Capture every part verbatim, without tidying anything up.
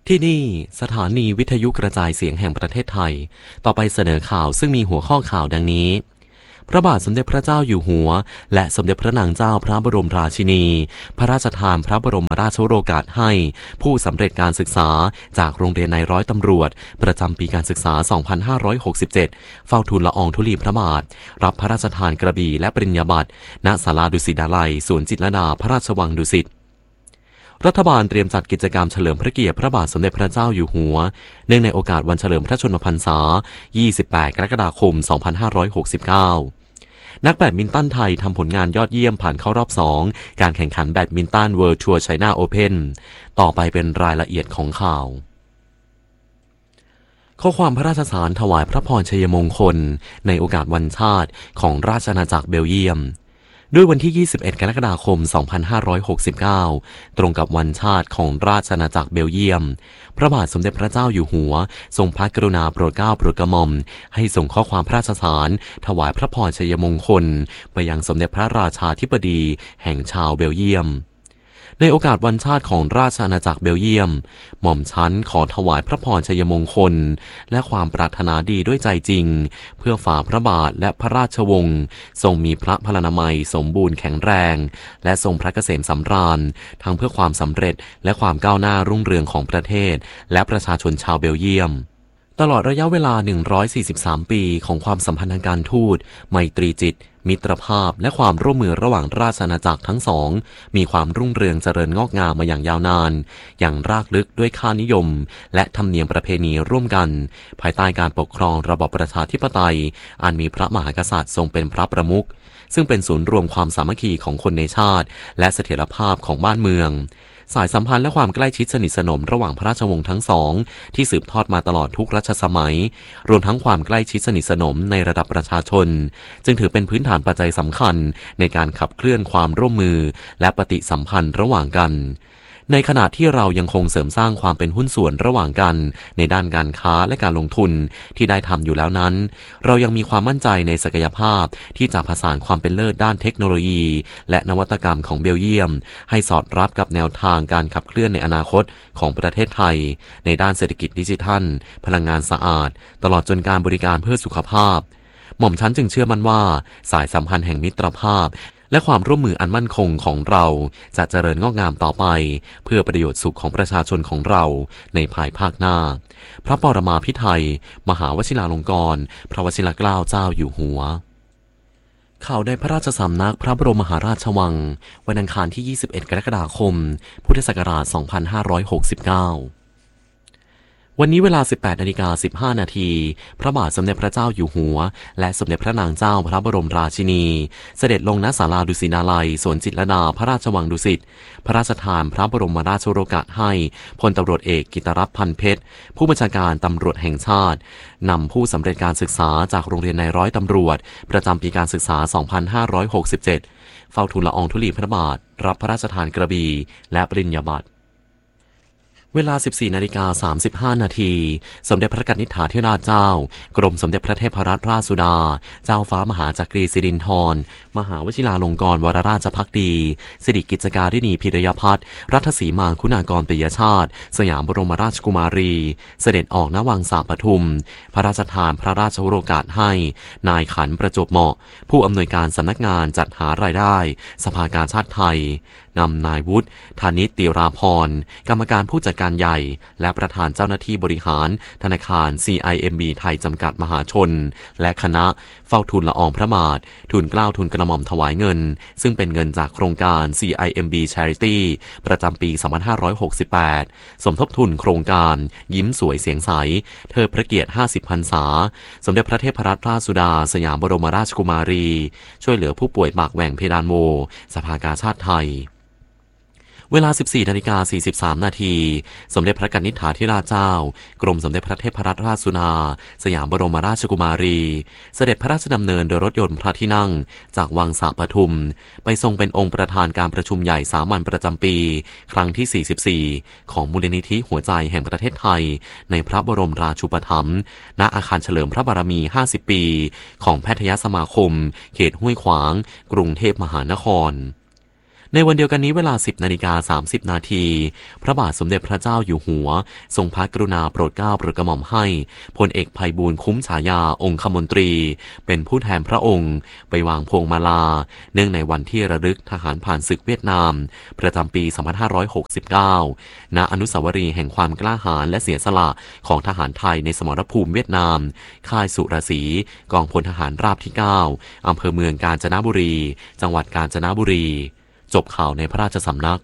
ที่นี่สถานีวิทยุกระจายเสียงแห่งประเทศไทยต่อไปเสนอข่าวซึ่งมีหัวข้อข่าวดังนี้พระบาทสมเด็จพระเจ้าอยู่หัวและสมเด็จพระนางเจ้าพระบรมราชินีพระราชทานพระบรมราชโองการให้ผู้สำเร็จการศึกษาจากโรงเรียนนายร้อยตำรวจประจำปีการศึกษา สองพันห้าร้อยหกสิบเจ็ด เฝ้าทูลละอองธุลีพระบาทรับพระราชทานกระบี่และปริญญาบัตรณศาลาดุสิตดาลัยสวนจิตรลดาพระราชวังดุสิตรัฐบาลเตรียมจัดกิจกรรมเฉลิมพระเกียรติพระบาทสมเด็จพระเจ้าอยู่หัวเนื่องในโอกาสวันเฉลิมพระชนมพรรษา ยี่สิบแปด กรกฎาคม สองพันห้าร้อยหกสิบเก้า นักแบดมินตันไทยทำผลงานยอดเยี่ยมผ่านเข้ารอบสองการแข่งขันแบดมินตัน World Tour China Open ต่อไปเป็นรายละเอียดของข่าวข้อความพระราชสารถวายพระพรชัยมงคลในโอกาสวันชาติของราชอาณาจักรเบลเยียมด้วยวันที่ ยี่สิบเอ็ด กรกฎาคม สองพันห้าร้อยหกสิบเก้า ตรงกับวันชาติของราชอาณาจักรเบลเยียมพระบาทสมเด็จพระเจ้าอยู่หัวทรงพระกรุณาโปรดเกล้าโปรดกระหม่อมให้ส่งข้อความพระราชสารถวายพระพรชัยมงคลไปยังสมเด็จพระราชาธิบดีแห่งชาวเบลเยียมในโอกาสวันชาติของราชอาณาจักรเบลเยียมหม่อมชั้นขอถวายพระพรชัยมงคลและความปรารถนาดีด้วยใจจริงเพื่อฝ่าพระบาทและพระราชวงศ์ทรงมีพระพลานามัยสมบูรณ์แข็งแรงและทรงพระเกษมสำราญทั้งเพื่อความสำเร็จและความก้าวหน้ารุ่งเรืองของประเทศและประชาชนชาวเบลเยียมตลอดระยะเวลาหนึ่งร้อยสี่สิบสามปีของความสัมพันธ์ทางการทูตไมตรีจิตมิตรภาพและความร่วมมือระหว่างราชอาณาจักรทั้งสองมีความรุ่งเรืองเจริญงอกงามมาอย่างยาวนานอย่างรากลึกด้วยค่านิยมและธรรมเนียมประเพณีร่วมกันภายใต้การปกครองระบอบประชาธิปไตยอันมีพระมหากษัตริย์ทรงเป็นพระประมุขซึ่งเป็นศูนย์รวมความสามัคคีของคนในชาติและเสถียรภาพของบ้านเมืองสายสัมพันธ์และความใกล้ชิดสนิทสนมระหว่างพระราชวงศ์ทั้งสองที่สืบทอดมาตลอดทุกรัชสมัยรวมทั้งความใกล้ชิดสนิทสนมในระดับประชาชนจึงถือเป็นพื้นฐานปัจจัยสำคัญในการขับเคลื่อนความร่วมมือและปฏิสัมพันธ์ระหว่างกันในขณะที่เรายังคงเสริมสร้างความเป็นหุ้นส่วนระหว่างกันในด้านการค้าและการลงทุนที่ได้ทำอยู่แล้วนั้นเรายังมีความมั่นใจในศักยภาพที่จะผสานความเป็นเลิศด้านเทคโนโลยีและนวัตกรรมของเบลเยียมให้สอดรับกับแนวทางการขับเคลื่อนในอนาคตของประเทศไทยในด้านเศรษฐกิจดิจิทัลพลังงานสะอาดตลอดจนการบริการเพื่อสุขภาพหม่อมชั้นจึงเชื่อมั่นว่าสายสัมพันธ์แห่งมิตรภาพและความร่วมมืออันมั่นคงของเราจะเจริญงอกงามต่อไปเพื่อประโยชน์สุขของประชาชนของเราในภายภาคหน้าพระปรมาภิไธยมหาวชิราลงกรณ์พระวชิรเกล้าเจ้าอยู่หัวข่าวในพระราชสำนักพระบรมมหาราชวังวันอังคารที่ ยี่สิบเอ็ด กรกฎาคมพุทธศักราช สองพันห้าร้อยหกสิบเก้าวันนี้เวลา สิบแปดนาฬิกาสิบห้านาทีพระบาทสมเด็จพระเจ้าอยู่หัวและสมเด็จพระนางเจ้าพระบรมราชินีเสด็จลงณศาลาดุสิตดาลัยสวนจิตรลดาพระราชวังดุสิตพระราชทานพระบรมราชโองการให้พลตำรวจเอกกิตรัตน์พันเพชรผู้บัญชาการตำรวจแห่งชาตินำผู้สำเร็จการศึกษาจากโรงเรียนนายร้อยตำรวจประจำปีการศึกษา สองพันห้าร้อยหกสิบเจ็ด เฝ้าทูลละอองธุลีพระบาทรับพระราชทานกระบี่และปริญญาบัตรเวลา สิบสี่นาฬิกาสามสิบห้านาทีสมเด็จพระกนิษฐาธิราชเจ้ากรมสมเด็จพระเทพรัตนราชสุดาเจ้าฟ้ามหาจักรีสิรินธรมหาวชิราลงกรณ์วรราชภักดีสิริกิจการิณีพิรยพัฒน์รัตสีมาคุณากรปิยชาติสยามบรมราชกุมารีเสด็จออกณวังสาปทุมพระราชทานพระราชโองการให้นายขันประจวบเหมาะผู้อำนวยการสำนักงานจัดหารายได้สภากาชาดไทยนำนายวุฒิธนิตติราพรกรรมการผู้จัดการใหญ่และประธานเจ้าหน้าที่บริหารธนาคาร ซี ไอ เอ็ม บี ไทยจำกัดมหาชนและคณะเฝ้าทูลละอองพระบาททูลเกล้าทูลกระหม่อมถวายเงินซึ่งเป็นเงินจากโครงการ ซี ไอ เอ็ม บี Charity ประจำปี สองพันห้าร้อยหกสิบแปด สมทบทุนโครงการยิ้มสวยเสียงใสเทิดพระเกียรติห้าสิบพรรษาสมเด็จพระเทพรัตนราชสุดาสยามบรมราชกุมารีช่วยเหลือผู้ป่วยปากแหว่งเพดานโหวสภากาชาดไทยเวลา สิบสี่นาฬิกาสี่สิบสามนาทีสมเด็จพระกนิษฐาธิราชเจ้ากรมสมเด็จพระเทพรัตนราชสุดาสยามบรมราชกุมารีเสด็จพระราชดำเนินโดยรถยนต์พระที่นั่งจากวังสาปทุมไปทรงเป็นองค์ประธานการประชุมใหญ่สามัญประจำปีครั้งที่สี่สิบสี่ของมูลนิธิหัวใจแห่งประเทศไทยในพระบรมราชูปถัมภ์ณอาคารเฉลิมพระบารมีห้าสิบปีของแพทยสมาคมเขตห้วยขวางกรุงเทพมหานครในวันเดียวกันนี้เวลา สิบนาฬิกาสามสิบนาทีพระบาทสมเด็จพระเจ้าอยู่หัวทรงพระกรุณาโปรดเกล้าโปรดกระหม่อมให้พลเอกไพบูลย์คุ้มฉายาองคมนตรีเป็นผู้แทนพระองค์ไปวางพวงมาลาเนื่องในวันที่ระลึกทหารผ่านศึกเวียดนามประจำปี สองพันห้าร้อยหกสิบเก้า ณ อนุสาวรีย์แห่งความกล้าหาญและเสียสละของทหารไทยในสมรภูมิเวียดนามค่ายสุรศรีกองพลทหารราบที่ เก้า อำเภอเมืองกาญจนบุรีจังหวัดกาญจนบุรีจบข่าวในพระราชสำนัก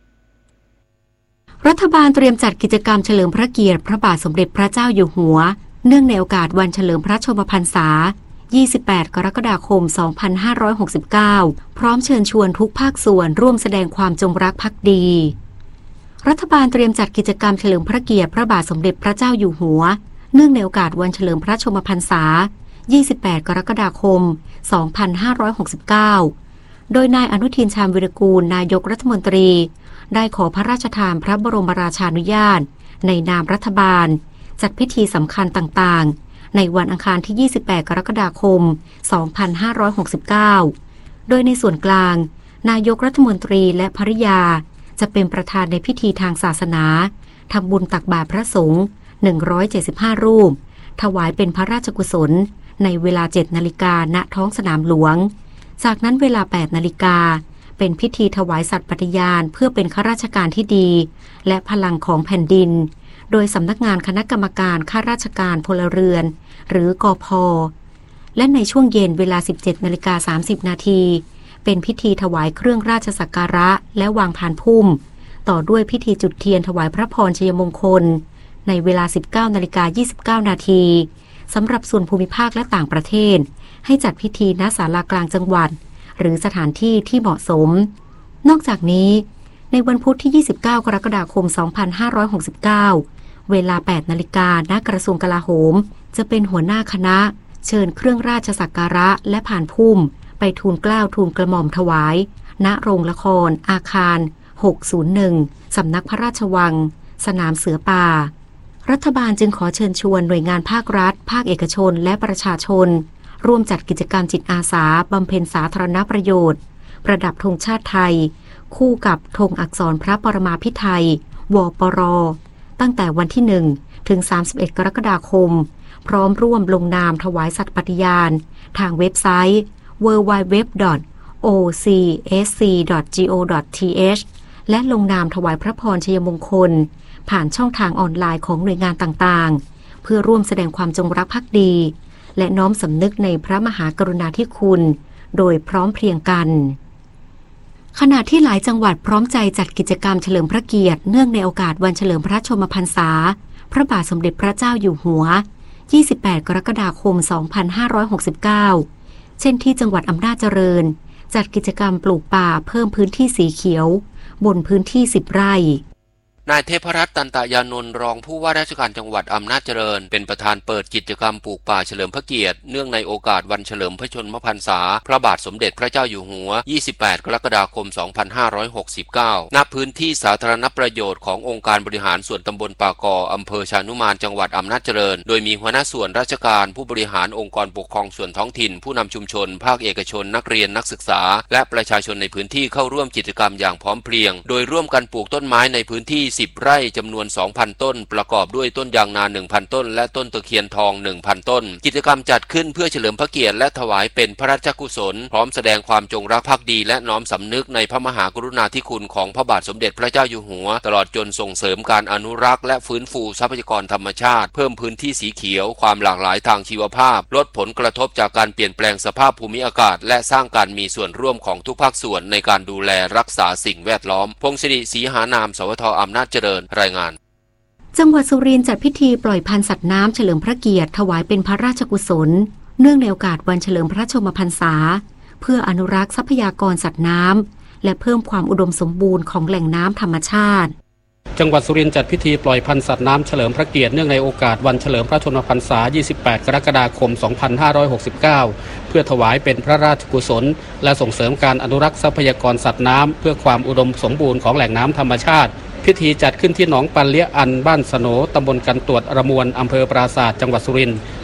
รัฐบาลเตรียมจัดกิจกรรมเฉลิมพระเกียรติพระบาทสมเด็จพระเจ้าอยู่หัวเนื่องในโอกาสวันเฉลิมพระชนมพรรษายี่สิบแปดกรกฎาคมสองพันห้าร้อยหกสิบเก้าพร้อมเชิญชวนทุกภาคส่วนร่วมแสดงความจงรักภักดีรัฐบาลเตรียมจัดกิจกรรมเฉลิมพระเกียรติพระบาทสมเด็จพระเจ้าอยู่หัวเนื่องในโอกาสวันเฉลิมพระชนมพรรษายี่สิบแปดกรกฎาคมสองพันห้าร้อยหกสิบเก้าโดยนายอนุทินชาญวิรากูลนายกรัฐมนตรีได้ขอพระราชทานพระบรมราชานุญาตในนามรัฐบาลจัดพิธีสำคัญต่างๆในวันอังคารที่ยี่สิบแปดกรกฎาคมสองพันห้าร้อยหกสิบเก้าโดยในส่วนกลางนายกรัฐมนตรีและภริยาจะเป็นประธานในพิธีทางศาสนาทำบุญตักบาตรพระสงฆ์หนึ่งร้อยเจ็ดสิบห้ารูปถวายเป็นพระราชกุศลในเวลา เจ็ดนาฬิกา ณ ท้องสนามหลวงจากนั้นเวลา แปดนาฬิกาเป็นพิธีถวายสัตย์ปฏิญาณเพื่อเป็นข้าราชการที่ดีและพลังของแผ่นดินโดยสำนักงานคณะกรรมการข้าราชการพลเรือนหรือกพ.และในช่วงเย็นเวลา สิบเจ็ดนาฬิกาสามสิบนาทีเป็นพิธีถวายเครื่องราชสักการะและวางพานพุ่มต่อด้วยพิธีจุดเทียนถวายพระพรชัยมงคลในเวลา สิบเก้านาฬิกายี่สิบเก้านาทีสำหรับส่วนภูมิภาคและต่างประเทศให้จัดพิธีณศาลากลางจังหวัดหรือสถานที่ที่เหมาะสมนอกจากนี้ในวันพุธที่ยี่สิบเก้ากรกฎาคมสองพันห้าร้อยหกสิบเก้าเวลา แปดนาฬิกาณกระทรวงกลาโหมจะเป็นหัวหน้าคณะเชิญเครื่องราชสักการะและผ่านพุ่มไปทูลเกล้าทูลกระหม่อมถวายณโรงละครอาคารหกศูนย์หนึ่งสำนักพระราชวังสนามเสือป่ารัฐบาลจึงขอเชิญชวนหน่วยงานภาครัฐภาคเอกชนและประชาชนร่วมจัดกิจกรรมจิตอาสาบำเพ็ญสาธารณประโยชน์ประดับธงชาติไทยคู่กับธงอักษรพระปรมาภิไธยวปรตั้งแต่วันที่หนึ่งถึงสามสิบเอ็ดกรกฎาคมพร้อมร่วมลงนามถวายสัตย์ปฏิญาณทางเว็บไซต์ ดับเบิลยู ดับเบิลยู ดับเบิลยู ดอท โอ ซี เอส ซี ดอท จี โอ ดอท ที เอช และลงนามถวายพระพรชัยมงคลผ่านช่องทางออนไลน์ของหน่วยงานต่างๆเพื่อร่วมแสดงความจงรักภักดีและน้อมสำนึกในพระมหากรุณาธิคุณโดยพร้อมเพรียงกันขณะที่หลายจังหวัดพร้อมใจจัดกิจกรรมเฉลิมพระเกียรติเนื่องในโอกาสวันเฉลิมพระชนมพรรษาพระบาทสมเด็จพระเจ้าอยู่หัวยี่สิบแปดกรกฎาคมสองพันห้าร้อยหกสิบเก้าเช่นที่จังหวัดอำนาจเจริญจัดกิจกรรมปลูกป่าเพิ่มพื้นที่สีเขียวบนพื้นที่สิบไร่นายเทพรัตน์ ตันตยานนท์รองผู้ว่าราชการจังหวัดอำนาจเจริญเป็นประธานเปิดกิจกรรมปลูกป่าเฉลิมพระเกียรติเนื่องในโอกาสวันเฉลิมพระชนมพรรษาพระบาทสมเด็จพระเจ้าอยู่หัวยี่สิบแปดกรกฎาคมสองพันห้าร้อยหกสิบเก้าณพื้นที่สาธารณประโยชน์ขององค์การบริหารส่วนตำบลป่ากออำเภอชานุมานจังหวัดอำนาจเจริญโดยมีหัวหน้าส่วนราชการผู้บริหารองค์กรปกครองส่วนท้องถิ่นผู้นำชุมชนภาคเอกชนนักเรียนนักศึกษาและประชาชนในพื้นที่เข้าร่วมกิจกรรมอย่างพร้อมเพรียงโดยร่วมกันปลูกต้นไม้ในพื้นที่สิบไร่จำนวนสองพัน ต้นประกอบด้วยต้นยางนา หนึ่งพัน ต้นและต้นตะเคียนทอง หนึ่งพัน ต้นกิจกรรมจัดขึ้นเพื่อเฉลิมพระเกียรติและถวายเป็นพระราชกุศลพร้อมแสดงความจงรักภักดีและน้อมสำนึกในพระมหากรุณาธิคุณของพระบาทสมเด็จพระเจ้าอยู่หัวตลอดจนส่งเสริมการอนุรักษ์และฟื้นฟูทรัพยากรธรรมชาติเพิ่มพื้นที่สีเขียวความหลากหลายทางชีวภาพลดผลกระทบจากการเปลี่ยนแปลงสภาพภูมิอากาศและสร้างการมีส่วนร่วมของทุกภาคส่วนในการดูแลรักษาสิ่งแวดล้อมพงศิริศรีหานามสวท.อำนาจเจริญรายงานจังหวัดสุรินทร์จัดพิธีปล่อยพันธุ์สัตว์น้ำเฉลิมพระเกียรติถวายเป็นพระราชกุศลเนื่องในโอกาสวันเฉลิมพระชนมพรรษาเพื่ออนุรักษ์ทรัพยากรสัตว์น้ำและเพิ่มความอุดมสมบูรณ์ของแหล่งน้ำธรรมชาติจังหวัดสุรินทร์จัดพิธีปล่อยพันธุ์สัตว์น้ำเฉลิมพระเกียรติเนื่องในโอกาสวันเฉลิมพระชนมพรรษายี่สิบแปดกรกฎาคมสองพันห้าร้อยหกสิบเก้าเพื่อถวายเป็นพระราชกุศลและส่งเสริมการอนุรักษ์ทรัพยากรสัตว์น้ำเพื่อความอุดมสมบูรณ์ของแหล่งน้ำธรรมชาติพิธีจัดขึ้นที่หนองปันเลี้ยอันบ้านสโนตำบลกันตรวจระมวลอำเภอปราสาทจังหวัดสุรินทร์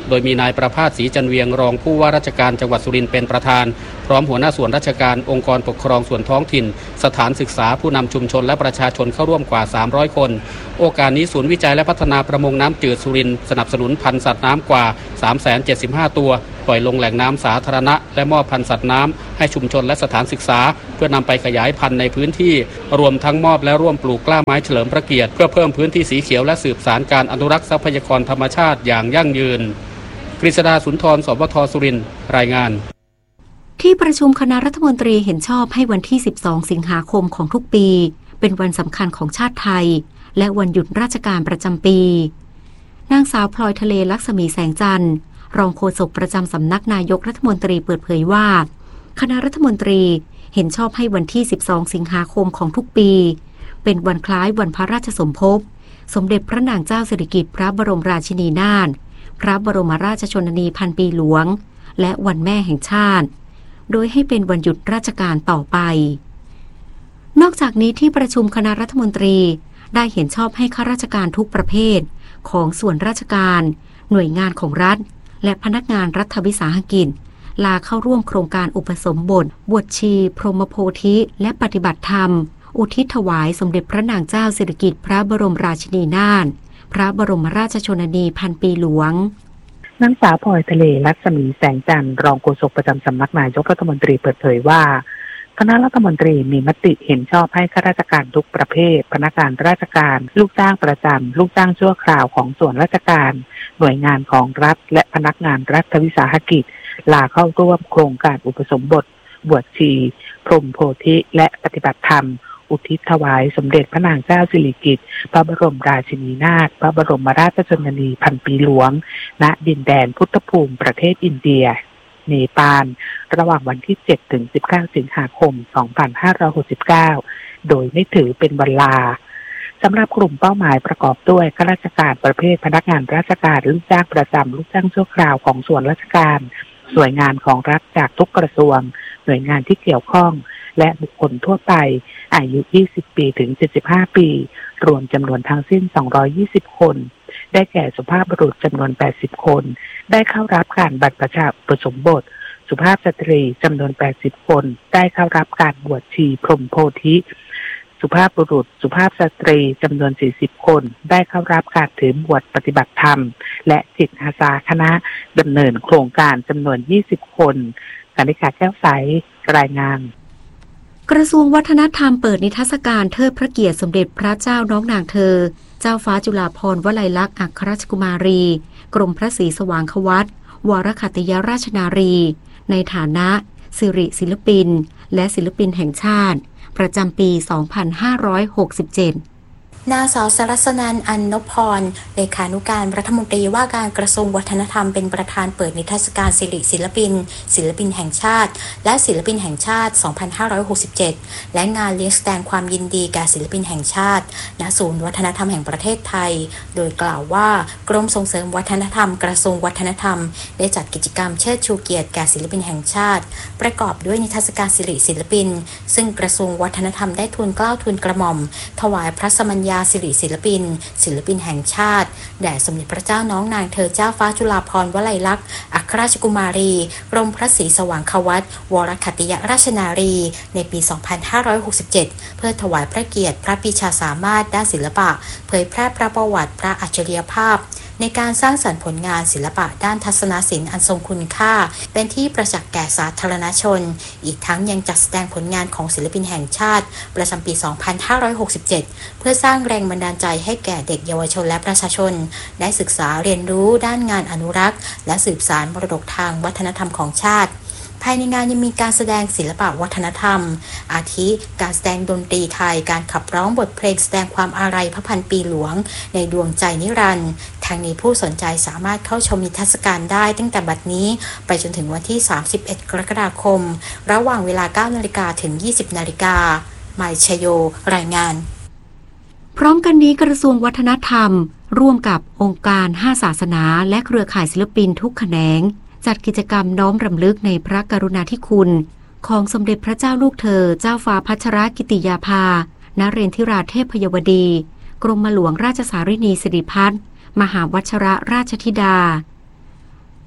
โดยมีนายประภาสศรีจันเวียงรองผู้ว่าราชการจังหวัดสุรินทร์เป็นประธานพร้อมหัวหน้าส่วนราชการองค์กรปกครองส่วนท้องถิ่นสถานศึกษาผู้นำชุมชนและประชาชนเข้าร่วมกว่าสามร้อยคนโอกาสนี้ศูนย์วิจัยและพัฒนาประมงน้ำจืดสุรินทร์สนับสนุนพันธุ์สัตว์น้ำกว่า สามแสนเจ็ดสิบห้า ตัวปล่อยลงแหล่งน้ำสาธารณะและมอบพันธุ์สัตว์น้ำให้ชุมชนและสถานศึกษาเพื่อนำไปขยายพันธุ์ในพื้นที่รวมทั้งมอบและร่วมปลูกกล้าไม้เฉลิมพระเกียรติเพื่อเพิ่มพื้นที่สีเขียวและสืบสานการอนุรักษ์ทรัพยากรธรรมชาติอย่างยั่งยืนกฤษดาสุนทร สวท สุรินทร์รายงานที่ประชุมคณะรัฐมนตรีเห็นชอบให้วันที่สิบสองสิงหาคมของทุกปีเป็นวันสำคัญของชาติไทยและวันหยุดราชการประจำปีนางสาวพลอยทะเลลักษมีแสงจันทร์รองโฆษกประจำสำนักนายกรัฐมนตรีเปิดเผยว่าคณะรัฐมนตรีเห็นชอบให้วันที่สิบสองสิงหาคมของทุกปีเป็นวันคล้ายวันพระราชสมภพสมเด็จพระนางเจ้าสิริกิติ์พระบรมราชินีนาถพระบรมราชชนนีพันปีหลวงและวันแม่แห่งชาติโดยให้เป็นวันหยุดราชการต่อไปนอกจากนี้ที่ประชุมคณะรัฐมนตรีได้เห็นชอบให้ข้าราชการทุกประเภทของส่วนราชการหน่วยงานของรัฐและพนักงานรัฐวิสาหกิจลาเข้าร่วมโครงการอุปสมบทบวชชีพรหมโพธิและปฏิบัติธรรมอุทิศถวายสมเด็จพระนางเจ้าสิริกิติ์พระบรมราชินีนาถพระบรมราชชนนีพันปีหลวงนางสาวพลอยทะเลลักษมีแสงจันทร์รองโฆษกประจำสำนักนายกรัฐมนตรีเปิดเผยว่าคณะรัฐมนตรีมีมติเห็นชอบให้ข้าราชการทุกประเภทพนักงานราชการลูกจ้างประจำลูกจ้างชั่วคราวของส่วนราชการหน่วยงานของรัฐและพนักงานรัฐวิสาหกิจลาเข้าร่วมโครงการอุปสมบทบวชชีพรหมโพธิและปฏิบัติธรรมอุทิศถวายสมเด็จพระนางเจ้าสิริกิติ์พระบรมราชินีนาถพระบรมราชชนนีพันปีหลวงณดินแดนพุทธภูมิประเทศอินเดียเนปาลระหว่างวันที่เจ็ดถึงสิบเก้าสิงหาคมสองพันห้าร้อยหกสิบเก้าโดยไม่ถือเป็นวันลาสำหรับกลุ่มเป้าหมายประกอบด้วยข้าราชการประเภทพนักงานราชการลูกจ้างประจำลูกจ้างชั่วคราวของส่วนราชการหน่วยงานของรัฐจากทุกกระทรวงหน่วยงานที่เกี่ยวข้องและบุคคลทั่วไปอายุยี่สิบปีถึงเจ็ดสิบห้าปีรวมจำนวนทั้งสิ้นสองร้อยยี่สิบคนได้แก่สุภาพบุรุษจำนวนแปดสิบคนได้เข้ารับการบรรพชาอุปสมบทสุภาพสตรีจำนวนแปดสิบคนได้เข้ารับการบวชชีพรหมโพธิสุภาพบุรุษสุภาพสตรีจำนวนสี่สิบคนได้เข้ารับการถือบวชปฏิบัติธรรมและจิตอาสาคณะดำเนินโครงการจำนวนยี่สิบคนกนิกาแก้วใสรายงานกระทรวงวัฒนธรรมเปิดนิทรรศการเทิดพระเกียรติสมเด็จพระเจ้าน้องนางเธอเจ้าฟ้าจุฬาภรณ์วลัยลักษณ์อัครราชกุมารีกรมพระศรีสว่างควัตรวรขัตติยราชนารีในฐานะสิริศิลปินและศิลปินแห่งชาติประจำปี สองพันห้าร้อยหกสิบเจ็ดนางสาวสรัสนันท์ อันนพพรเลขานุการรัฐมนตรีว่าการกระทรวงวัฒนธรรมเป็นประธานเปิดนิทรรศการสิริศิลปินศิลปินแห่งชาติและศิลปินแห่งชาติ สองพันห้าร้อยหกสิบเจ็ด และงานเลี้ยงแสดงความยินดีแก่ศิลปินแห่งชาติณศูนย์วัฒนธรรมแห่งประเทศไทยโดยกล่าวว่ากรมส่งเสริมวัฒนธรรมกระทรวงวัฒนธรรมได้จัดกิจกรรมเชิดชูเกียรติแก่ศิลปินแห่งชาติประกอบด้วยนิทรรศการสิริศิลปินซึ่งกระทรวงวัฒนธรรมได้ทูลเกล้าทูลกระหม่อมถวายพระสมัญญาสิริศิลปินศิลปินแห่งชาติแด่สมเด็จพระเจ้าน้องนางเธอเจ้าฟ้าจุฬาภรณ์วลัยลักษณ์อัครราชกุมารีกรมพระศรีสว่างควัตรวรขัตติยราชนารีในปี สองพันห้าร้อยหกสิบเจ็ด เพื่อถวายพระเกียรติพระปรีชาสามารถด้านศิลปะเผยแพร่พระประวัติพระอัจฉริยภาพในการสร้างสรรค์ผลงานศิลปะด้านทัศนศิลป์อันทรงคุณค่าเป็นที่ประจักษ์แก่สาธารณชนอีกทั้งยังจัดแสดงผลงานของศิลปินแห่งชาติประจำปี สองพันห้าร้อยหกสิบเจ็ด เพื่อสร้างแรงบันดาลใจให้แก่เด็กเยาวชนและประชาชนได้ศึกษาเรียนรู้ด้านงานอนุรักษ์และสืบสานมรดกทางวัฒนธรรมของชาติภายในงานยังมีการแสดงศิลปะวัฒนธรรมอาทิการแสดงดนตรีไทยการขับร้องบทเพลงแสดงความอาลัยพระพันปีหลวงในดวงใจนิรันดร์ทางนี้ผู้สนใจสามารถเข้าชมนิทรรศการได้ตั้งแต่บัดนี้ไปจนถึงวันที่สามสิบเอ็ดกรกฎาคมระหว่างเวลา เก้านาฬิกา ถึง ยี่สิบนาฬิกาหมายชโยรายงานพร้อมกันนี้กระทรวงวัฒนธรรมร่วมกับองค์การห้าศาสนาและเครือข่ายศิลปินทุกแขนงจัดกิจกรรมน้อมรำลึกในพระกรุณาธิคุณของสมเด็จพระเจ้าลูกเธอเจ้าฟ้าพัชรกิติยาภานเรนทิราเทพยวดีกรมหลวงราชสารินีสิริพัฒน์มหาวชรราชธิดา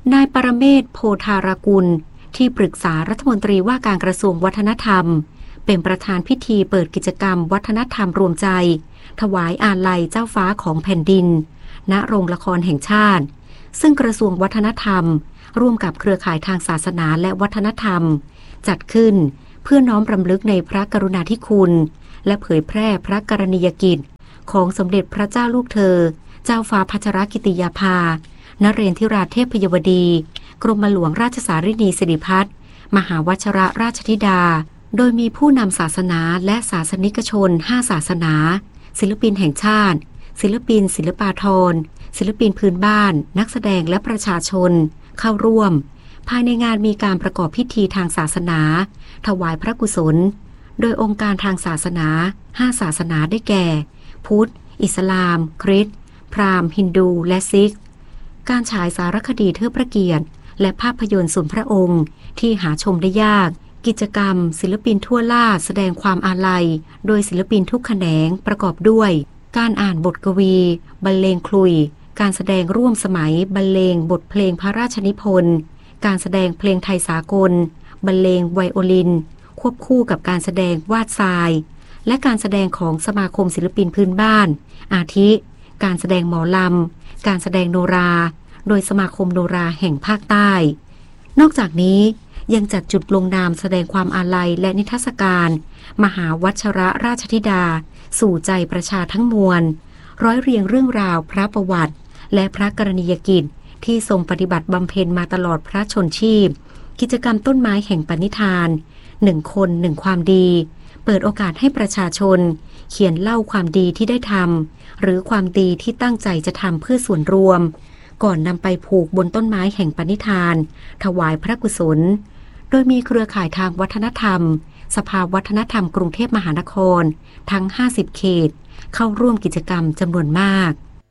นายปรเมศ โพธารกุลที่ปรึกษารัฐมนตรีว่าการกระทรวงวัฒนธรรมเป็นประธานพิธีเปิดกิจกรรมวัฒนธรรมรวมใจถวายอาลัยเจ้าฟ้าของแผ่นดินณโรงละครแห่งชาติซึ่งกระทรวงวัฒนธรรมร่วมกับเครือข่ายทางศาสนาและวัฒนธรรมจัดขึ้นเพื่อน้อมรำลึกในพระกรุณาธิคุณและเผยแพร่พระกรณียกิจของสมเด็จพระเจ้าลูกเธอเจ้าฟ้าพัชรกิติยาภานเรนทิราเทพยวดีกรมหลวงราชสารินีสิริพัฒน์มหาวชิรราชธิดาโดยมีผู้นำศาสนาและศาสนิกชนห้าศาสนาศิลปินแห่งชาติศิลปินศิลปาภรณ์ศิลปินพื้นบ้านนักแสดงและประชาชนเข้าร่วมภายในงานมีการประกอบพิธีทางศาสนาถวายพระกุศลโดยองค์การทางศาสนาห้าศาสนาได้แก่พุทธอิสลามคริสต์พราหมณ์ฮินดูและซิกการฉายสารคดีเทิดพระเกียรติและภาพยนตร์ส่วนพระองค์ที่หาชมได้ยากกิจกรรมศิลปินทั่วล่าแสดงความอาลัยโดยศิลปินทุกแขนงประกอบด้วยการอ่านบทกวีบรรเลงคลุยการแสดงร่วมสมัยบรรเลงบทเพลงพระราชนิพนธ์การแสดงเพลงไทยสากลบรรเลงไวโอลินควบคู่กับการแสดงวาดทรายและการแสดงของสมาคมศิลปินพื้นบ้านอาทิการแสดงหมอลำการแสดงโนราโดยสมาคมโนราแห่งภาคใต้นอกจากนี้ยังจัดจุดลงนามแสดงความอาลัยและนิทรรศการมหาวชิรราชธิดาสู่ใจประชาทั้งมวลร้อยเรียงเรื่องราวพระประวัติและพระกรณียกิจที่ทรงปฏิบัติบำเพ็ญมาตลอดพระชนชีพกิจกรรมต้นไม้แห่งปณิธานหนึ่งคนหนึ่งความดีเปิดโอกาสให้ประชาชนเขียนเล่าความดีที่ได้ทำหรือความดีที่ตั้งใจจะทำเพื่อส่วนรวมก่อนนำไปผูกบนต้นไม้แห่งปณิธานถวายพระกุศลโดยมีเครือข่ายทางวัฒนธรรมสภาวัฒนธรรมกรุงเทพมหานครทั้งห้าสิบเขตเข้าร่วมกิจกรรมจำนวนมาก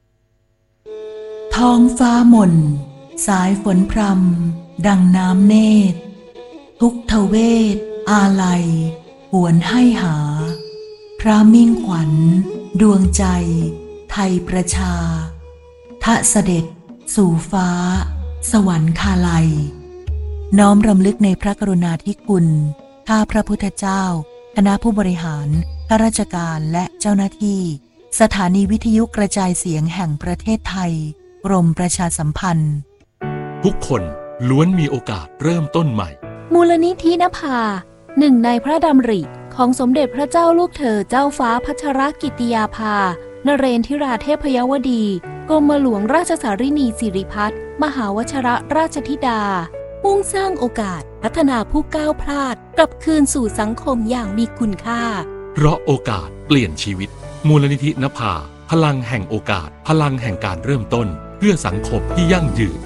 ท้องฟ้าหม่นสายฝนพรำดังน้ำเนตรทุกทเวทอาลัยหวนให้หาพระมิ่งขวัญดวงใจไทยประชาทะเสด็จสู่ฟ้าสวรรคาลัยน้อมรำลึกในพระกรุณาธิคุณข้าพระพุทธเจ้าคณะผู้บริหารข้าราชการและเจ้าหน้าที่สถานีวิทยุกระจายเสียงแห่งประเทศไทยกรมประชาสัมพันธ์ทุกคนล้วนมีโอกาสเริ่มต้นใหม่มูลนิธินภาหนึ่งในพระดำริของสมเด็จพระเจ้าลูกเธอเจ้าฟ้าพัชรกิติยาภานเรนทิราเทพยวดีกรมหลวงราชสารินีสิริพัฒน์มหาวชิรราชธิดามุ่งสร้างโอกาสพัฒนาผู้ก้าวพลาดกลับคืนสู่สังคมอย่างมีคุณค่าเพราะโอกาสเปลี่ยนชีวิตมูลนิธินภาพลังแห่งโอกาสพลังแห่งการเริ่มต้นเพื่อสังคมที่ยั่งยืน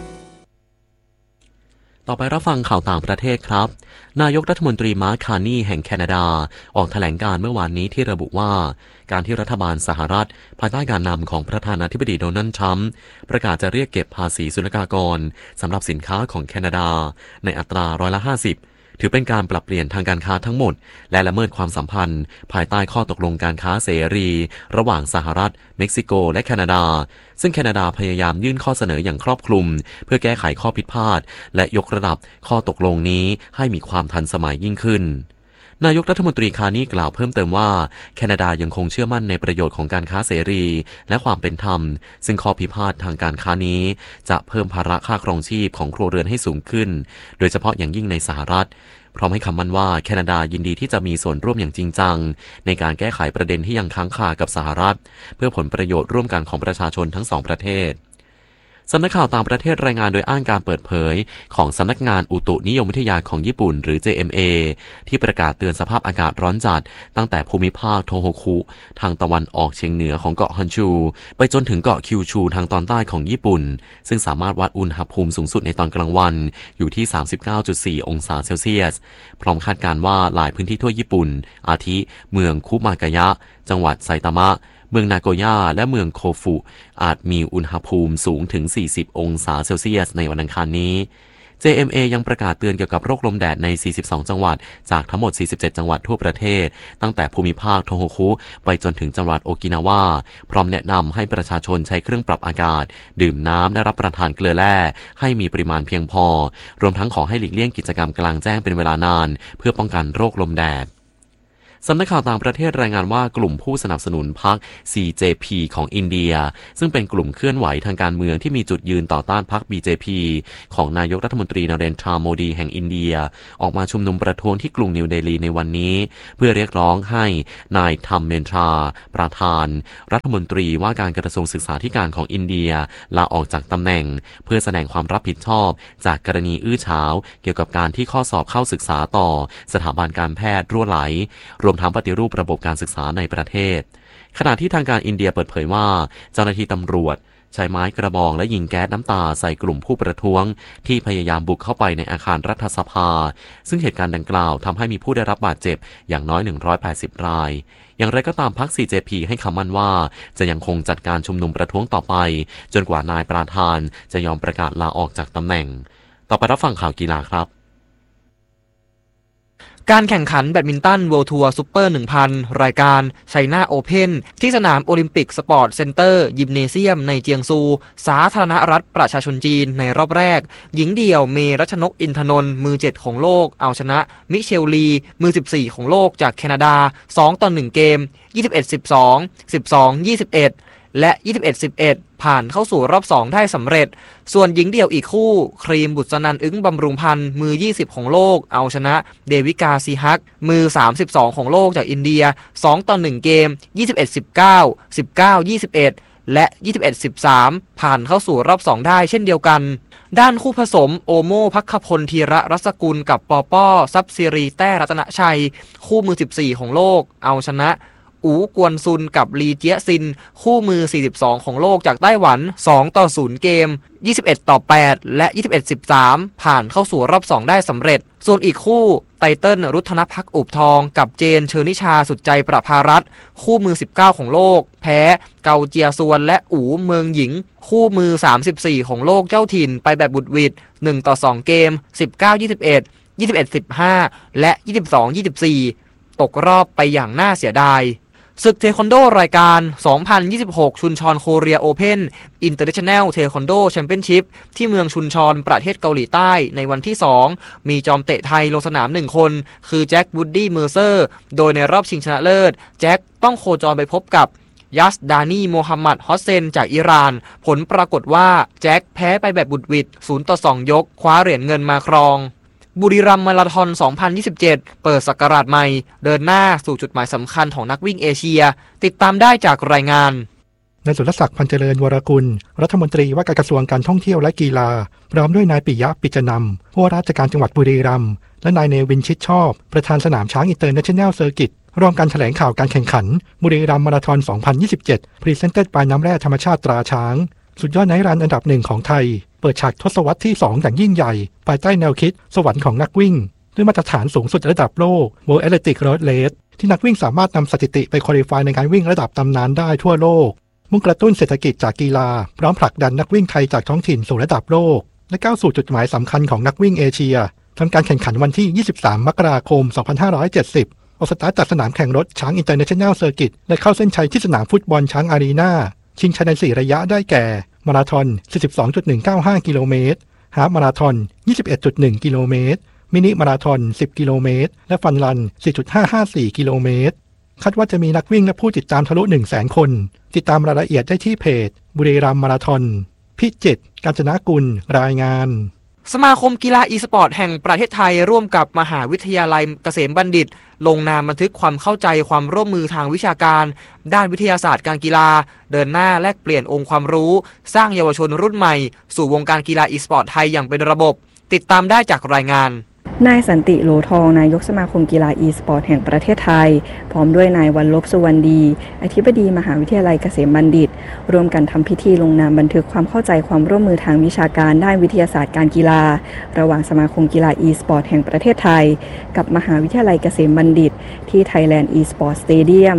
ต่อไปรับฟังข่าวต่างประเทศครับนายกรัฐมนตรีมาร์ค คาร์นีแห่งแคนาดาออกแถลงการเมื่อวานนี้ที่ระบุว่าการที่รัฐบาลสหรัฐภายใต้การนำของประธานาธิบดีโดนัลด์ทรัมป์ประกาศจะเรียกเก็บภาษีศุลกากรสำหรับสินค้าของแคนาดาในอัตราร้อยละห้าสิบถือเป็นการปรับเปลี่ยนทางการค้าทั้งหมดและละเมิดความสัมพันธ์ภายใต้ข้อตกลงการค้าเสรีระหว่างสหรัฐเม็กซิโกและแคนาดาซึ่งแคนาดาพยายามยื่นข้อเสนออย่างครอบคลุมเพื่อแก้ไขข้อผิดพลาดและยกระดับข้อตกลงนี้ให้มีความทันสมัยยิ่งขึ้นนายกรัฐมนตรีคาร์นีกล่าวเพิ่มเติมว่าแคนาดายังคงเชื่อมั่นในประโยชน์ของการค้าเสรีและความเป็นธรรมซึ่งข้อพิพาททางการค้านี้จะเพิ่มภาระค่าครองชีพของครัวเรือนให้สูงขึ้นโดยเฉพาะอย่างยิ่งในสหรัฐพร้อมให้คำมั่นว่าแคนาดายินดีที่จะมีส่วนร่วมอย่างจริงจังในการแก้ไขประเด็นที่ยังค้างคากับสหรัฐเพื่อผลประโยชน์ร่วมกันของประชาชนทั้งสองประเทศสำนักข่าวต่างประเทศรายงานโดยอ้างการเปิดเผยของสำนักงานอุตุนิยมวิทยาของญี่ปุ่นหรือ เจ เอ็ม เอ ที่ประกาศเตือนสภาพอากาศร้อนจัดตั้งแต่ภูมิภาคโทโฮคุทางตะวันออกเฉียงเหนือของเกาะฮอนชูไปจนถึงเกาะคิวชูทางตอนใต้ของญี่ปุ่นซึ่งสามารถวัดอุณหภูมิสูงสุดในตอนกลางวันอยู่ที่ สามสิบเก้าจุดสี่ องศาเซลเซียสพร้อมคาดการณ์ว่าหลายพื้นที่ทั่วญี่ปุ่นอาทิเมืองคุมากายะจังหวัดไซตามะเมืองนาโกย่าและเมืองโคฟุอาจมีอุณหภูมิสูงถึงสี่สิบองศาเซลเซียสในวันอังคารนี้เจ เอ็ม เอ ยังประกาศเตือนเกี่ยวกับโรคลมแดดใน สี่สิบสอง จังหวัดจากทั้งหมด สี่สิบเจ็ด จังหวัดทั่วประเทศตั้งแต่ภูมิภาคโทโฮคุไปจนถึงจังหวัดโอกินาวาพร้อมแนะนำให้ประชาชนใช้เครื่องปรับอากาศดื่มน้ำและรับประทานเกลือแร่ให้มีปริมาณเพียงพอรวมทั้งขอให้หลีกเลี่ยงกิจกรรมกลางแจ้งเป็นเวลานานเพื่อป้องกันโรคลมแดดสำนักข่าวต่างประเทศรายงานว่ากลุ่มผู้สนับสนุนพรรค ซี เจ พี ของอินเดียซึ่งเป็นกลุ่มเคลื่อนไหวทางการเมืองที่มีจุดยืนต่อต้านพรรค บี เจ พี ของนายกรัฐมนตรีนเรนทราโมดีแห่งอินเดียออกมาชุมนุมประท้วงที่กรุงนิวเดลีในวันนี้เพื่อเรียกร้องให้นายธัมเมนทราประธานรัฐมนตรีว่าการกระทรวงศึกษาธิการของอินเดียลาออกจากตำแหน่งเพื่อแสดงความรับผิดชอบจากกรณีอื้อฉาวเกี่ยวกับการที่ข้อสอบเข้าศึกษาต่อสถาบันการแพทย์รั่วไหลรวมทั้งปฏิรูประบบการศึกษาในประเทศขณะที่ทางการอินเดียเปิดเผยว่าเจ้าหน้าที่ตำรวจใช้ไม้กระบองและยิงแก๊สน้ำตาใส่กลุ่มผู้ประท้วงที่พยายามบุกเข้าไปในอาคารรัฐสภาซึ่งเหตุการณ์ดังกล่าวทำให้มีผู้ได้รับบาดเจ็บอย่างน้อยหนึ่งร้อยแปดสิบรายอย่างไรก็ตามพรรค ซี เจ พี ให้คำมั่นว่าจะยังคงจัดการชุมนุมประท้วงต่อไปจนกว่านายประธานจะยอมประกาศลาออกจากตำแหน่งต่อไปรับฟังข่าวกีฬาครับการแข่งขันแบดมินตัน World Tour Super หนึ่งพัน รายการ China Open ที่สนามโอลิมปิกสปอร์ตเซ็นเตอร์ยิมเนเซียมในเจียงซูสาธารณรัฐประชาชนจีนในรอบแรกหญิงเดี่ยวเมรัชนกอินทนนท์มือเจ็ดของโลกเอาชนะมิเชลลีมือสิบสี่ของโลกจากแคนาดาสองต่อหนึ่งเกม ยี่สิบเอ็ด สิบสอง สิบสอง ยี่สิบเอ็ดและ ยี่สิบเอ็ด สิบเอ็ด ผ่านเข้าสู่รอบสองได้สำเร็จส่วนหญิงเดี่ยวอีกคู่ครีมบุษนันท์อึ้งบำรุงพันธ์มือยี่สิบของโลกเอาชนะเดวิกาซีฮักมือสามสิบสองของโลกจากอินเดียสองต่อหนึ่งเกม ยี่สิบเอ็ด สิบเก้า สิบเก้า ยี่สิบเอ็ดและ ยี่สิบเอ็ด สิบสาม ผ่านเข้าสู่รอบสองได้เช่นเดียวกันด้านคู่ผสมโอโม่ภัคพลธีระรัศกุลกับปอป้อซับซิรีแต้รัตนชัยคู่มือสิบสี่ของโลกเอาชนะอูกวนซุนกับลีเจียซินคู่มือสี่สิบสองของโลกจากไต้หวันสองต่อศูนย์เกมยี่สิบเอ็ดต่อแปดและยี่สิบเอ็ด สิบสามผ่านเข้าสู่รอบสองได้สำเร็จส่วนอีกคู่ไตเติ้ลรุธนภักอุบทองกับเจนเชอร์นิชาสุดใจประภารัตน์คู่มือสิบเก้าของโลกแพ้เกาเจียซวนและอูเมืองหญิงคู่มือสามสิบสี่ของโลกเจ้าถิ่นไปแบบบุดหวิดหนึ่งต่อสองเกมสิบเก้า ยี่สิบเอ็ด ยี่สิบเอ็ด สิบห้าและยี่สิบสอง ยี่สิบสี่ตกรอบไปอย่างน่าเสียดายศึกเทควันโดรายการ สองพันยี่สิบหก ชุนชอนโคเรียโอเพ่นอินเตอร์เนชั่นแนลเทควันโดแชมเปี้ยนชิพที่เมืองชุนชอนประเทศเกาหลีใต้ในวันที่สองมีจอมเตะไทยลงสนามหนึ่งคนคือแจ็ควูดดี้เมอร์เซอร์โดยในรอบชิงชนะเลิศแจ็คต้องโคจรไปพบกับยัสดานีโมฮัมหมัดฮอสเซนจากอิหร่านผลปรากฏว่าแจ็คแพ้ไปแบบบุดหวิดศูนย์ต่อสองยกคว้าเหรียญเงินมาครองบุรีรัมย์มาราธอน สองพันยี่สิบเจ็ด เปิดศักราชใหม่เดินหน้าสู่จุดหมายสำคัญของนักวิ่งเอเชียติดตามได้จากรายงานนายสุรศักดิ์พันเจริญวรกุลรัฐมนตรีว่าการกระทรวงการท่องเที่ยวและกีฬาพร้อมด้วยนายปิยะปิจนำผู้ว่าราชการจังหวัดบุรีรัมย์และนายเนวินชิดชอบประธานสนามช้างอินเตอร์เนชั่นแนลเซอร์กิตร่วมกันแถลงข่าวการแข่งขันบุรีรัมย์มาราธอน สองพันยี่สิบเจ็ด พรีเซนเต็ดบายน้ำแร่ธรรมชาติตราช้างสุดยอดไนท์รันอันดับหนึ่งของไทยเปิดฉากทศวรรษที่สองอย่างยิ่งใหญ่ภายใต้แนวคิดสวรรค์ของนักวิ่งด้วยมาตรฐานสูงสุดระดับโลก World Athletic Road Race ที่นักวิ่งสามารถนำสถิติไปควอลิฟายในการวิ่งระดับตำนานได้ทั่วโลกมุ่งกระตุ้นเศรษฐกิจจากกีฬาพร้อมผลักดันนักวิ่งไทยจากท้องถิ่นสู่ระดับโลกและก้าวสู่จุดหมายสำคัญของนักวิ่งเอเชียทำการแข่งขันวันที่ยี่สิบสามมกราคมสองพันห้าร้อยเจ็ดสิบออกสตาร์ทจากสนามแข่งรถช้างอินเตอร์เนชั่นแนลเซอร์กิตและเข้าเส้นชัยที่สนามฟุตบอลช้างอารีนาชิงชัยในสี่ระยะได้แก่มาราธอน สี่สิบสองจุดหนึ่งเก้าห้า กิโลเมตรฮาล์ฟมาราธอน ยี่สิบเอ็ดจุดหนึ่ง กิโลเมตรมินิมาราธอน สิบ กิโลเมตรและฟันรัน สี่จุดห้าห้าสี่ กิโลเมตรคาดว่าจะมีนักวิ่งและผู้ติดตามทะลุ หนึ่งแสน คนติดตามรายละเอียดได้ที่เพจบุรีรัมย์มาราธอนพิจิตรกาญจนกุลรายงานสมาคมกีฬาอีสปอร์ตแห่งประเทศไทยร่วมกับมหาวิทยาลัยเกษมบัณฑิตลงนามบันทึกความเข้าใจความร่วมมือทางวิชาการด้านวิทยาศาสตร์การกีฬาเดินหน้าแลกเปลี่ยนองค์ความรู้สร้างเยาวชนรุ่นใหม่สู่วงการกีฬาอีสปอร์ตไทยอย่างเป็นระบบติดตามได้จากรายงานนายสันติโหลทองนายกสมาคมกีฬาอีสปอร์ตแห่งประเทศไทยพร้อมด้วยนายวันลบสุวรรณดีอธิบดีมหาวิทยาลัยเกษมบัณฑิตร่วมกันทำพิธีลงนามบันทึกความเข้าใจความร่วมมือทางวิชาการด้านวิทยาศาสตร์การกีฬาระหว่างสมาคมกีฬาอีสปอร์ตแห่งประเทศไทยกับมหาวิทยาลัยเกษมบัณฑิตที่ Thailand eSports Stadium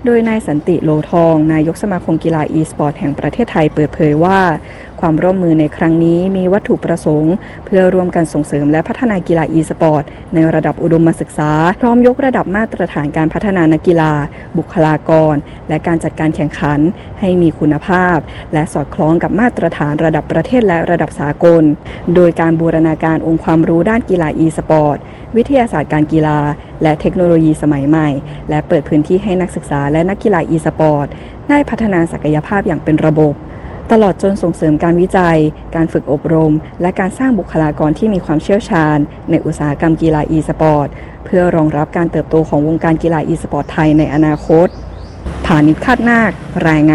โดยนายสันติโลทองนายกสมาคมกีฬา e-sport แห่งประเทศไทยเปิดเผยว่าความร่วมมือในครั้งนี้มีวัตถุประสงค์เพื่อร่วมกันส่งเสริมและพัฒนากีฬา e-sport ในระดับอุดมศึกษาพร้อมยกระดับมาตรฐานการพัฒนานักกีฬาบุคลากรและการจัดการแข่งขันให้มีคุณภาพและสอดคล้องกับมาตรฐานระดับประเทศและระดับสากลโดยการบูรณาการองค์ความรู้ด้านกีฬา e-sport วิทยาศาสตร์การกีฬาและเทคโนโลยีสมัยใหม่และเปิดพื้นที่ให้นักศึกษาและนักกีฬา e-sport ได้พัฒนาศักยภาพอย่างเป็นระบบตลอดจนส่งเสริมการวิจัยการฝึกอบรมและการสร้างบุคลากรที่มีความเชี่ยวชาญในอุตสาหกรรมกีฬา e-sport เพื่อรองรับการเติบโตของวงการกีฬา e-sport ไทยในอนาคตผานิช คาดนาครายงาน